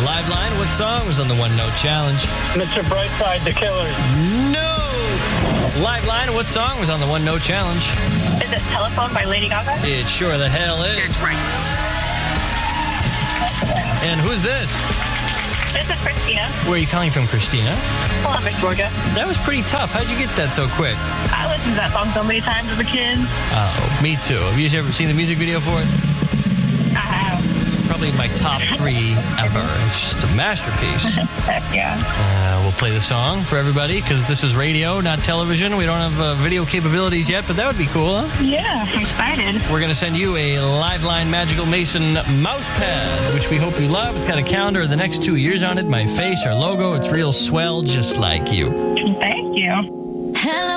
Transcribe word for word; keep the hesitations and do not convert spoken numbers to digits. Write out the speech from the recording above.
Liveline, what song was on the One Note Challenge? Mister Brightside, The Killers. No! Liveline, what song was on the One Note Challenge? Is it Telephone by Lady Gaga? It sure the hell is. That's right. And who's this? This is Christina. Where are you calling from, Christina? Columbus, Georgia. That was pretty tough. How'd you get that so quick? I listened to that song so many times as a kid. Oh, me too. Have you ever seen the music video for it? I have. It's probably in my top three ever. It's just a masterpiece. Heck yeah. Uh, we'll play the song for everybody because this is radio, not television. We don't have uh, video capabilities yet, but that would be cool, huh? Yeah, I'm excited. We're going to send you a Liveline Magical Mason mouse pad, which we hope you love. It's got a calendar of the next two years on it, my face, our logo. It's real swell, just like you. Thank you. Hello.